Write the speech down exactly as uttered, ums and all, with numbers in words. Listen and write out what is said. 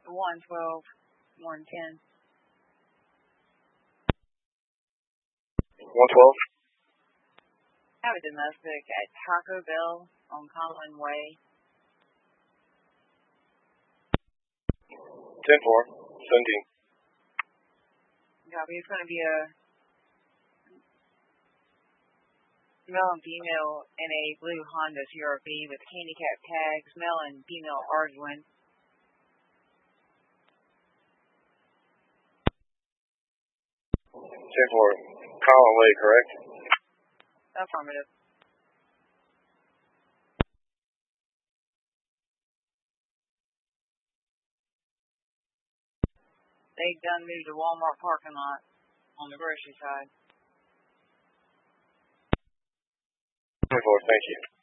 one twelve, one ten. one twelve. I have a domestic at Taco Bell on Conlin Way. ten four, seventeen. Copy. It's going to be a male and female in a blue Honda C R V with handicap tags, male and female arguing. ten four, Colin Way, correct? Affirmative. They done moved to Walmart parking lot on the grocery side. ten four, thank you.